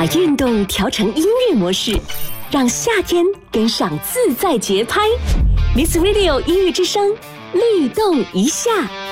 把运动调成音乐模式，让夏天跟上自在节拍。Miss Radio 音乐之声，律动一下。